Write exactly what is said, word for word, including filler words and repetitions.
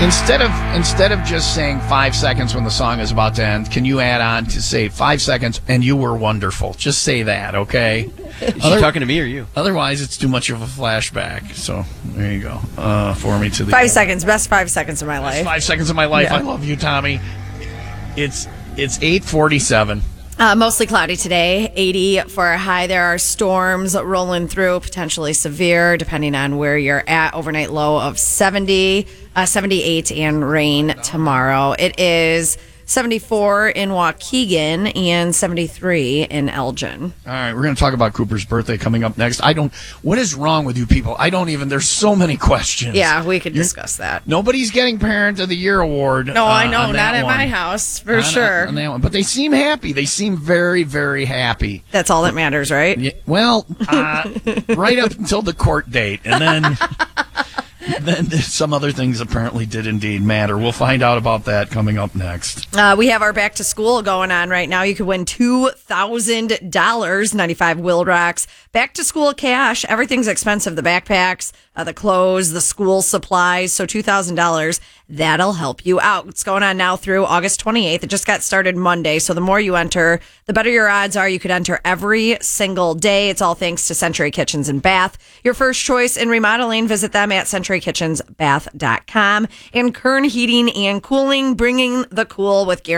Instead of instead of just saying five seconds when the song is about to end, can you add on to say five seconds and you were wonderful? Just say that, okay? Is she talking to me or you? Otherwise, it's too much of a flashback. So there you go. Uh, for me to the five seconds, best five seconds of my best life. Five seconds of my life. Yeah. I love you, Tommy. It's it's eight forty-seven. Uh, mostly cloudy today, eighty for a high. There are storms rolling through, potentially severe, depending on where you're at. Overnight low of seventy, uh, seventy-eight, and rain tomorrow. It is seventy-four in Waukegan and seventy-three in Elgin. All right, we're going to talk about Cooper's birthday coming up next. I don't. What is wrong with you people? I don't even. There's so many questions. Yeah, we could You're, discuss that. Nobody's getting Parent of the Year award. No, uh, I know, on that not at one. my house for On- sure. on that one. But they seem happy. They seem very, very happy. That's all that matters, right? Yeah, well, uh, right up until the court date, and then. Then some other things apparently did indeed matter. We'll find out about that coming up next. Uh, we have our back to school going on right now. You could win two thousand dollars, ninety-five Will Rocks. Back to school cash. Everything's expensive. The backpacks, uh, the clothes, the school supplies. So two thousand dollars, that'll help you out. It's going on now through August twenty-eighth. It just got started Monday. So the more you enter, the better your odds are. You could enter every single day. It's all thanks to Century Kitchens and Bath. Your first choice in remodeling. Visit them at century kitchens bath dot com. And Kern Heating and Cooling, bringing the cool with guaranteed